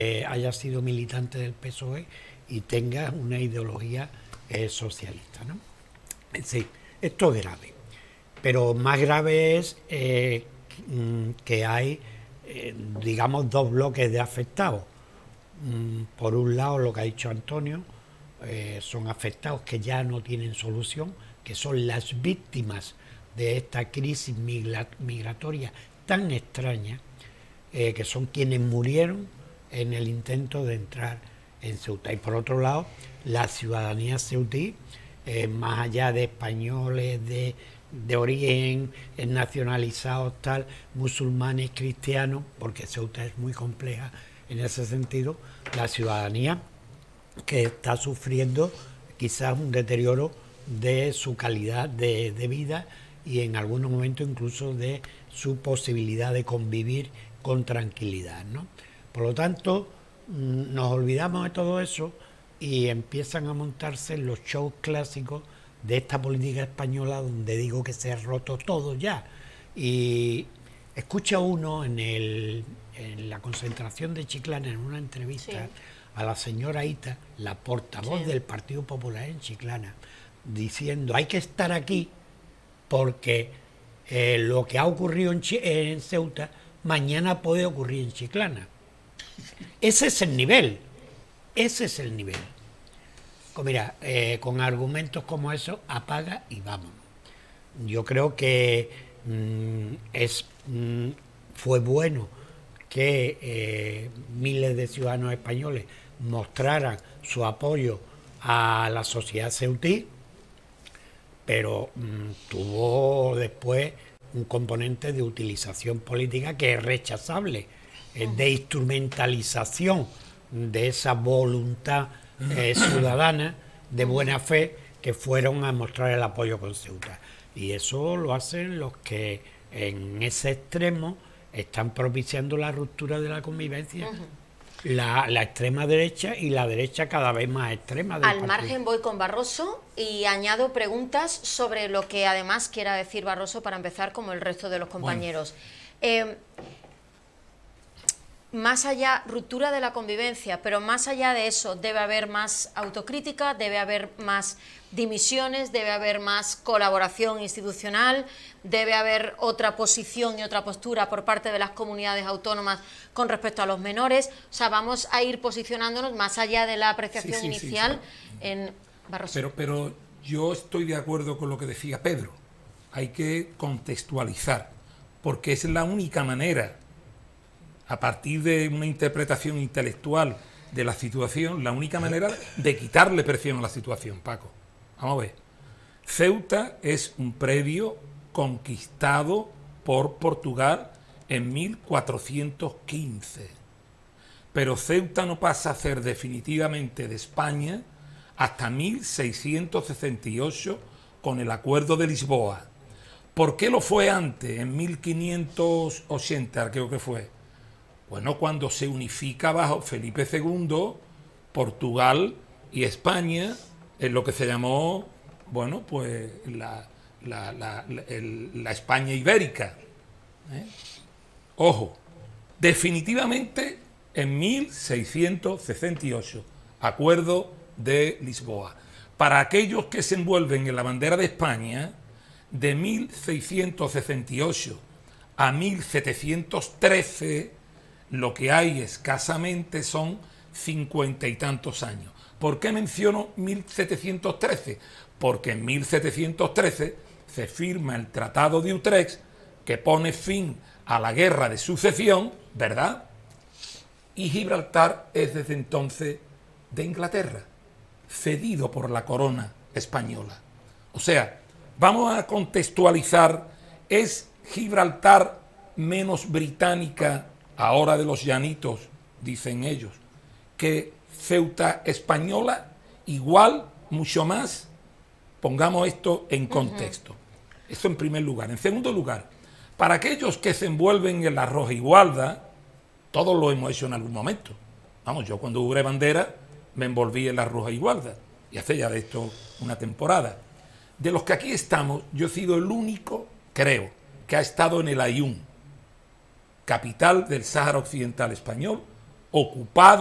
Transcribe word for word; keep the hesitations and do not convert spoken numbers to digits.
eh, haya sido militante del P S O E y tenga una ideología eh, socialista, ¿no? Es decir, esto es grave. Pero más grave es eh, que hay, eh, digamos, dos bloques de afectados. Mm, por un lado, lo que ha dicho Antonio, eh, son afectados que ya no tienen solución, que son las víctimas de esta crisis migra migratoria tan extraña, eh, que son quienes murieron en el intento de entrar en Ceuta. Y por otro lado, la ciudadanía ceutí, eh, más allá de españoles, de, de origen, eh, nacionalizados, tal, musulmanes, cristianos, porque Ceuta es muy compleja en ese sentido, la ciudadanía que está sufriendo quizás un deterioro de su calidad de, de vida y en algunos momentos incluso de su posibilidad de convivir con tranquilidad, ¿no? Por lo tanto, nos olvidamos de todo eso y empiezan a montarse los shows clásicos de esta política española donde digo que se ha roto todo ya. Y escucha uno en, el, en la concentración de Chiclana, en una entrevista, sí, a la señora Ita, la portavoz, sí, del Partido Popular en Chiclana, diciendo hay que estar aquí porque eh, lo que ha ocurrido en, Ch en Ceuta mañana puede ocurrir en Chiclana. Ese es el nivel, ese es el nivel. Pues mira, eh, con argumentos como eso, apaga y vamos. Yo creo que mmm, es, mmm, fue bueno que eh, miles de ciudadanos españoles mostraran su apoyo a la sociedad ceutí, pero mmm, tuvo después un componente de utilización política que es rechazable, eh, de instrumentalización de esa voluntad eh, ciudadana de buena fe que fueron a mostrar el apoyo con Ceuta. Y eso lo hacen los que en ese extremo están propiciando la ruptura de la convivencia. Uh-huh. La, la extrema derecha y la derecha cada vez más extrema del Al partido. margen voy con Barroso y añado preguntas sobre lo que además quiera decir Barroso para empezar, como el resto de los compañeros. Bueno. Eh, más allá, ruptura de la convivencia, pero más allá de eso, debe haber más autocrítica, debe haber más dimisiones, debe haber más colaboración institucional, debe haber otra posición y otra postura por parte de las comunidades autónomas con respecto a los menores. O sea, vamos a ir posicionándonos más allá de la apreciación sí, sí, inicial sí, sí. en Barroso. Pero, pero yo estoy de acuerdo con lo que decía Pedro. Hay que contextualizar, porque es la única manera, a partir de una interpretación intelectual de la situación, la única manera de quitarle presión a la situación, Paco. Vamos a ver. Ceuta es un predio conquistado por Portugal en mil cuatrocientos quince. Pero Ceuta no pasa a ser definitivamente de España hasta mil seiscientos sesenta y ocho con el Acuerdo de Lisboa. ¿Por qué lo fue antes, en mil quinientos ochenta, creo que fue? Bueno, cuando se unifica bajo Felipe segundo, Portugal y España, en lo que se llamó, bueno, pues la, la, la, la, el, la España ibérica. ¿Eh? Ojo, definitivamente en mil seiscientos sesenta y ocho, Acuerdo de Lisboa. Para aquellos que se envuelven en la bandera de España, de mil seiscientos sesenta y ocho a mil setecientos trece, lo que hay escasamente son cincuenta y tantos años. ¿Por qué menciono mil setecientos trece? Porque en mil setecientos trece se firma el Tratado de Utrecht, que pone fin a la guerra de sucesión, ¿verdad? Y Gibraltar es desde entonces de Inglaterra, cedido por la corona española. O sea, vamos a contextualizar, ¿es Gibraltar menos británica, ahora de los llanitos, dicen ellos, que Ceuta española? Igual, mucho más. Pongamos esto en contexto. Uh-huh. Esto en primer lugar. En segundo lugar, para aquellos que se envuelven en la rojigualda, todos lo hemos hecho en algún momento. Vamos, yo cuando juré bandera me envolví en la rojigualda, y hace ya de esto una temporada. De los que aquí estamos, yo he sido el único, creo, que ha estado en el Aaiún, capital del Sáhara Occidental español, ocupada